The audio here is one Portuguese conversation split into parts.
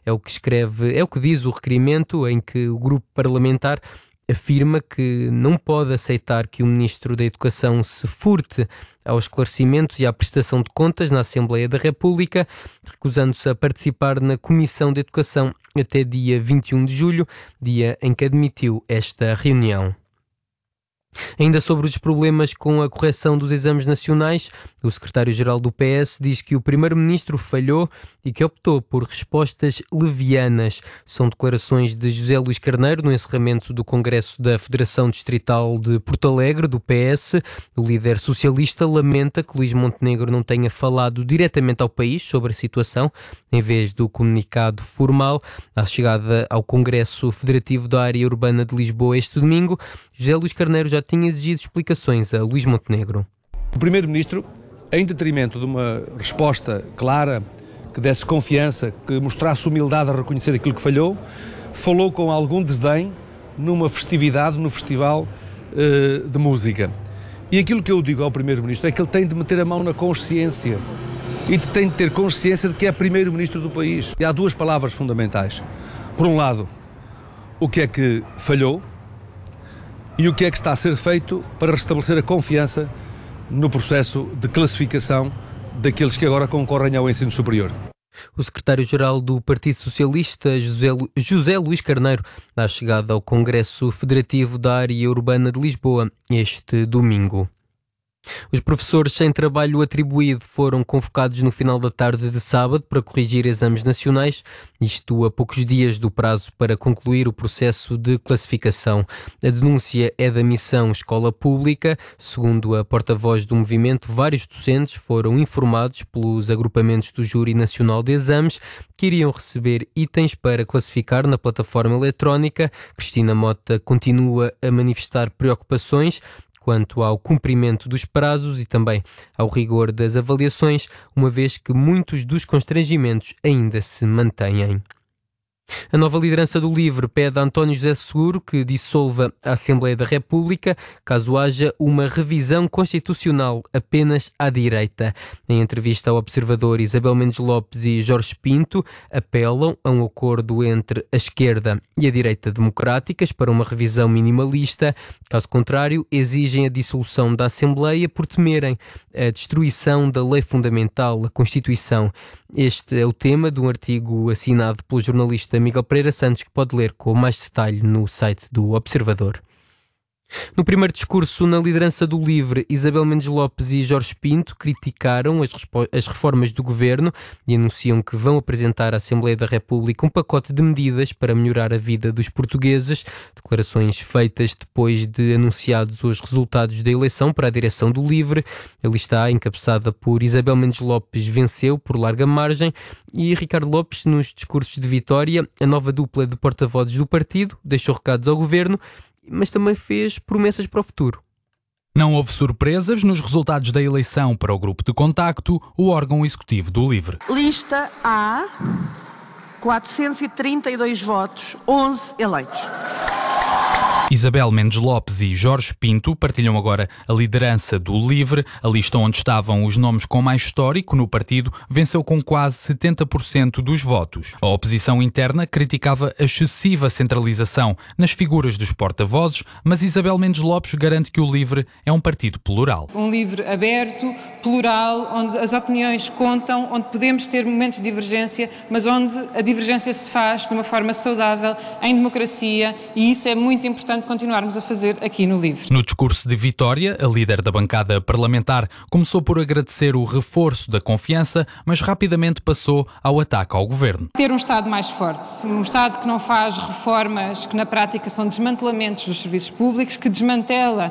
É o que escreve, é o que diz o requerimento, em que o grupo parlamentar afirma que não pode aceitar que o Ministro da Educação se furte aos esclarecimentos e à prestação de contas na Assembleia da República, recusando-se a participar na Comissão de Educação até dia 21 de julho, dia em que admitiu esta reunião. Ainda sobre os problemas com a correção dos exames nacionais, o secretário-geral do PS diz que o primeiro-ministro falhou e que optou por respostas levianas. São declarações de José Luís Carneiro no encerramento do Congresso da Federação Distrital de Porto Alegre, do PS. O líder socialista lamenta que Luís Montenegro não tenha falado diretamente ao país sobre a situação, em vez do comunicado formal. À chegada ao Congresso Federativo da Área Urbana de Lisboa este domingo, José Luís Carneiro já tinha exigido explicações a Luís Montenegro. O primeiro-ministro, em detrimento de uma resposta clara, que desse confiança, que mostrasse humildade a reconhecer aquilo que falhou, falou com algum desdém numa festividade, no festival de música. E aquilo que eu digo ao primeiro-ministro é que ele tem de meter a mão na consciência e tem de ter consciência de que é primeiro-ministro do país. E há duas palavras fundamentais. Por um lado, o que é que falhou e o que é que está a ser feito para restabelecer a confiança no processo de classificação daqueles que agora concorrem ao ensino superior. O secretário-geral do Partido Socialista, José Luís Carneiro, à chegada ao Congresso Federativo da Área Urbana de Lisboa este domingo. Os professores sem trabalho atribuído foram convocados no final da tarde de sábado para corrigir exames nacionais, isto a poucos dias do prazo para concluir o processo de classificação. A denúncia é da missão Escola Pública. Segundo a porta-voz do movimento, vários docentes foram informados pelos agrupamentos do Júri Nacional de Exames que iriam receber itens para classificar na plataforma eletrónica. Cristina Mota continua a manifestar preocupações quanto ao cumprimento dos prazos e também ao rigor das avaliações, uma vez que muitos dos constrangimentos ainda se mantêm. A nova liderança do LIVRE pede a António José Seguro que dissolva a Assembleia da República caso haja uma revisão constitucional apenas à direita. Em entrevista ao Observador, Isabel Mendes Lopes e Jorge Pinto apelam a um acordo entre a esquerda e a direita democráticas para uma revisão minimalista. Caso contrário, exigem a dissolução da Assembleia por temerem a destruição da lei fundamental, a Constituição. Este é o tema de um artigo assinado pelo jornalista Miguel Pereira Santos, que pode ler com mais detalhe no site do Observador. No primeiro discurso na liderança do LIVRE, Isabel Mendes Lopes e Jorge Pinto criticaram as reformas do governo e anunciam que vão apresentar à Assembleia da República um pacote de medidas para melhorar a vida dos portugueses. Declarações feitas depois de anunciados os resultados da eleição para a direção do LIVRE. A lista encabeçada por Isabel Mendes Lopes venceu por larga margem e Ricardo Lopes, nos discursos de vitória, a nova dupla de porta-vozes do partido, deixou recados ao governo, mas também fez promessas para o futuro. Não houve surpresas nos resultados da eleição para o grupo de contacto, o órgão executivo do LIVRE. Lista A, 432 votos, 11 eleitos. Isabel Mendes Lopes e Jorge Pinto partilham agora a liderança do LIVRE. A lista onde estavam os nomes com mais histórico no partido venceu com quase 70% dos votos. A oposição interna criticava a excessiva centralização nas figuras dos porta-vozes, mas Isabel Mendes Lopes garante que o LIVRE é um partido plural. Um LIVRE aberto, plural, onde as opiniões contam, onde podemos ter momentos de divergência, mas onde a divergência se faz de uma forma saudável, em democracia, e isso é muito importante continuarmos a fazer aqui no LIVRE. No discurso de vitória, a líder da bancada parlamentar começou por agradecer o reforço da confiança, mas rapidamente passou ao ataque ao governo. Ter um Estado mais forte, um Estado que não faz reformas que na prática são desmantelamentos dos serviços públicos, que desmantela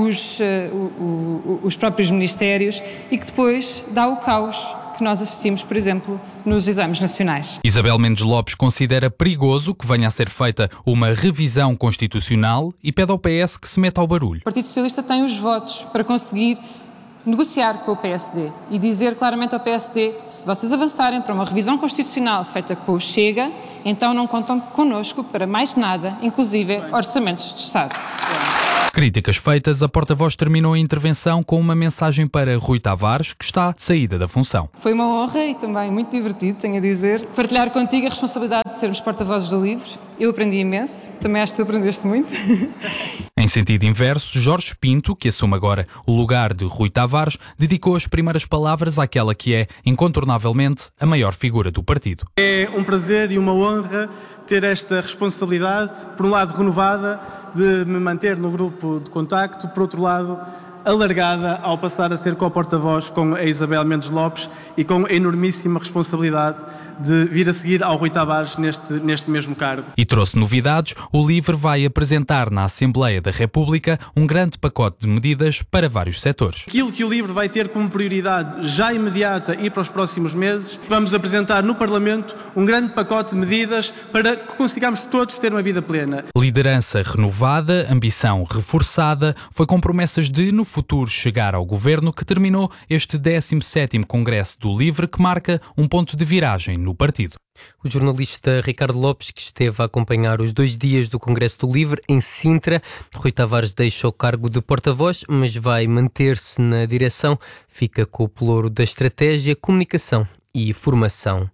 os próprios ministérios e que depois dá o caos que nós assistimos, por exemplo, nos exames nacionais. Isabel Mendes Lopes considera perigoso que venha a ser feita uma revisão constitucional e pede ao PS que se meta ao barulho. O Partido Socialista tem os votos para conseguir negociar com o PSD e dizer claramente ao PSD: se vocês avançarem para uma revisão constitucional feita com o Chega, então não contam connosco para mais nada, inclusive orçamentos de Estado. Críticas feitas, a porta-voz terminou a intervenção com uma mensagem para Rui Tavares, que está de saída da função. Foi uma honra e também muito divertido, tenho a dizer, partilhar contigo a responsabilidade sermos porta-vozes do LIVRE. Eu aprendi imenso, também acho que tu aprendeste muito. Em sentido inverso, Jorge Pinto, que assume agora o lugar de Rui Tavares, dedicou as primeiras palavras àquela que é, incontornavelmente, a maior figura do partido. É um prazer e uma honra ter esta responsabilidade, por um lado renovada, de me manter no grupo de contacto, por outro lado alargada ao passar a ser co-porta-voz com a Isabel Mendes Lopes e com a enormíssima responsabilidade de vir a seguir ao Rui Tavares neste mesmo cargo. E trouxe novidades. O LIVRE vai apresentar na Assembleia da República um grande pacote de medidas para vários setores. Aquilo que o LIVRE vai ter como prioridade já imediata e para os próximos meses, vamos apresentar no Parlamento um grande pacote de medidas para que consigamos todos ter uma vida plena. Liderança renovada, ambição reforçada, foi com promessas de, no futuro, chegar ao governo que terminou este 17º Congresso do LIVRE, que marca um ponto de viragem no partido. O jornalista Ricardo Lopes, que esteve a acompanhar os 2 dias do Congresso do LIVRE em Sintra. Rui Tavares deixa o cargo de porta-voz, mas vai manter-se na direção. Fica com o pelouro da estratégia, comunicação e formação.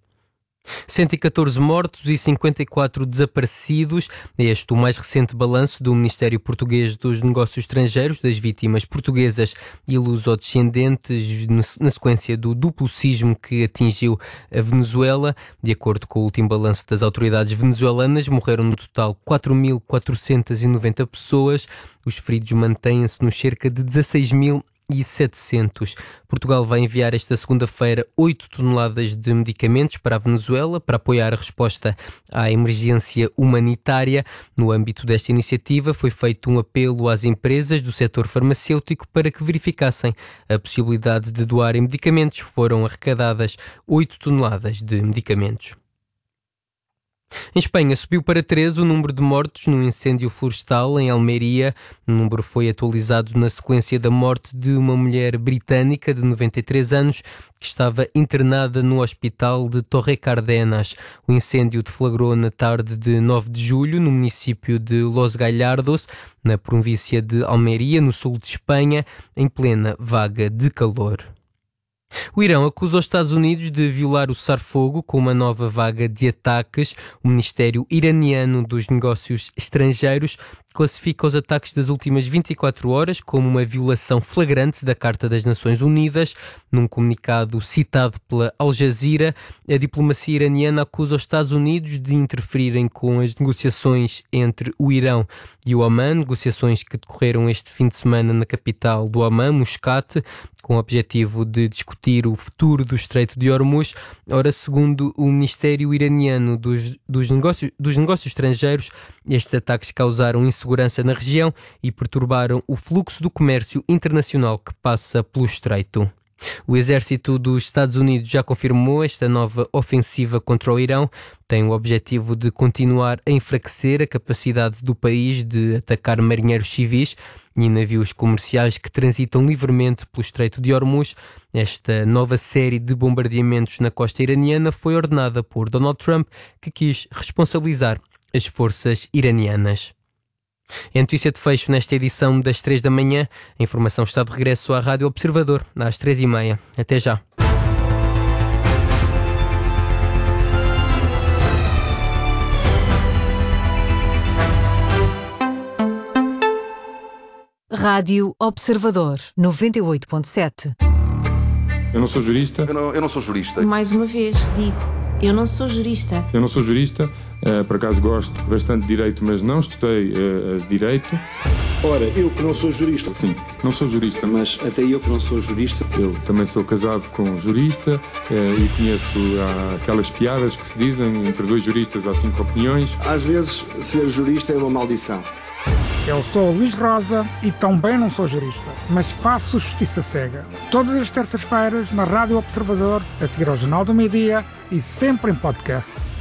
114 mortos e 54 desaparecidos. É este o mais recente balanço do Ministério Português dos Negócios Estrangeiros das vítimas portuguesas e lusodescendentes na sequência do duplo sismo que atingiu a Venezuela. De acordo com o último balanço das autoridades venezuelanas, morreram no total 4.490 pessoas. Os feridos mantêm-se nos cerca de 16.700. Portugal vai enviar esta segunda-feira 8 toneladas de medicamentos para a Venezuela para apoiar a resposta à emergência humanitária. No âmbito desta iniciativa foi feito um apelo às empresas do setor farmacêutico para que verificassem a possibilidade de doarem medicamentos. Foram arrecadadas 8 toneladas de medicamentos. Em Espanha, subiu para 3 o número de mortos no incêndio florestal em Almeria. O número foi atualizado na sequência da morte de uma mulher britânica de 93 anos que estava internada no hospital de Torrecárdenas. O incêndio deflagrou na tarde de 9 de julho no município de Los Gallardos, na província de Almeria, no sul de Espanha, em plena vaga de calor. O Irão acusa os Estados Unidos de violar o cessar-fogo com uma nova vaga de ataques. O Ministério Iraniano dos Negócios Estrangeiros classifica os ataques das últimas 24 horas como uma violação flagrante da Carta das Nações Unidas. Num comunicado citado pela Al Jazeera, a diplomacia iraniana acusa os Estados Unidos de interferirem com as negociações entre o Irão e o Omã, negociações que decorreram este fim de semana na capital do Omã, Muscat, com o objetivo de discutir o futuro do Estreito de Hormuz. Ora, segundo o Ministério Iraniano dos Negócios Estrangeiros, estes ataques causaram insegurança na região e perturbaram o fluxo do comércio internacional que passa pelo Estreito. O exército dos Estados Unidos já confirmou esta nova ofensiva contra o Irão. Tem o objetivo de continuar a enfraquecer a capacidade do país de atacar marinheiros civis e navios comerciais que transitam livremente pelo Estreito de Hormuz. Esta nova série de bombardeamentos na costa iraniana foi ordenada por Donald Trump, que quis responsabilizar as forças iranianas. É a notícia de fecho nesta edição das 3 da manhã. A informação está de regresso à Rádio Observador às 3h30. Até já. Rádio Observador 98.7. Eu não sou jurista. Eu não sou jurista. Mais uma vez, digo, eu não sou jurista. Eu não sou jurista, por acaso gosto bastante de direito, mas não estudei direito. Ora, eu que não sou jurista. Sim, não sou jurista. Mas até eu que não sou jurista. Eu também sou casado com um jurista e conheço aquelas piadas que se dizem, entre 2 juristas há 5 opiniões. Às vezes, ser jurista é uma maldição. Eu sou Luís Rosa e também não sou jurista, mas faço justiça cega. Todas as terças-feiras na Rádio Observador, a seguir ao Jornal do Meio-Dia e sempre em podcast.